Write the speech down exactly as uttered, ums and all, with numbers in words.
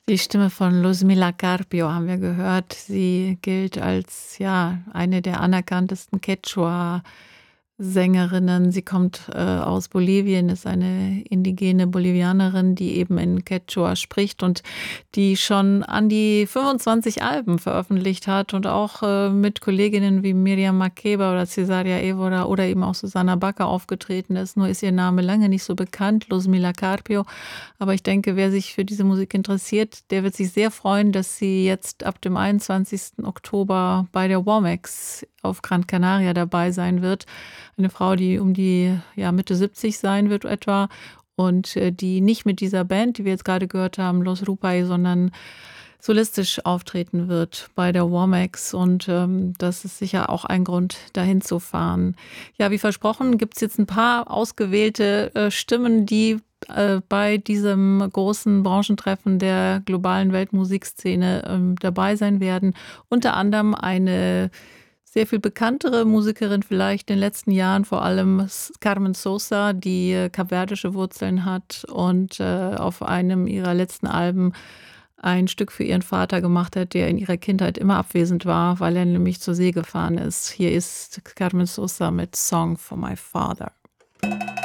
Die Stimme von Luzmila Carpio haben wir gehört. Sie gilt als, ja, eine der anerkanntesten Quechua-Sängerinnen. Sie kommt, äh, aus Bolivien, ist eine indigene Bolivianerin, die eben in Quechua spricht und die schon an die fünfundzwanzig Alben veröffentlicht hat und auch, äh, mit Kolleginnen wie Miriam Makeba oder Cesaria Évora oder eben auch Susana Backer aufgetreten ist. Nur ist ihr Name lange nicht so bekannt, Luzmila Carpio. Aber ich denke, wer sich für diese Musik interessiert, der wird sich sehr freuen, dass sie jetzt ab dem einundzwanzigsten Oktober bei der Womex auf Gran Canaria dabei sein wird. Eine Frau, die um die, ja, Mitte siebzig sein wird etwa und, äh, die nicht mit dieser Band, die wir jetzt gerade gehört haben, Los Rupay, sondern solistisch auftreten wird bei der Womex und, ähm, das ist sicher auch ein Grund, dahin zu fahren. Ja, wie versprochen, gibt's jetzt ein paar ausgewählte, äh, Stimmen, die, äh, bei diesem großen Branchentreffen der globalen Weltmusikszene, ähm, dabei sein werden. Unter anderem eine sehr viel bekanntere Musikerin vielleicht in den letzten Jahren, vor allem S Carmen Sosa, die, äh, kapverdische Wurzeln hat und, äh, auf einem ihrer letzten Alben ein Stück für ihren Vater gemacht hat, der in ihrer Kindheit immer abwesend war, weil er nämlich zur See gefahren ist. Hier ist Carmen Sosa mit „Song for My Father“.